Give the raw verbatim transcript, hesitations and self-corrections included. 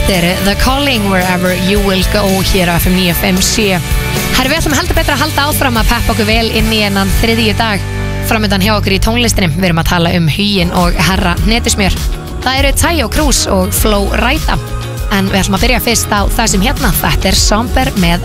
Þetta er The Calling Wherever You Will Go hér á F M níu fimm sjö. Herri, við ætlum heldur betur að halda áfram að peppa okkur vel inn í ennan þriðju dag framöndan hjá okkur í tónlistinni. Við erum að tala um Huginn og Herra Hnetusmjör. Það eru Tayo Cruz og Flo Rida. En við ætlum að byrja fyrst á það sem hérna. Þetta er Somber með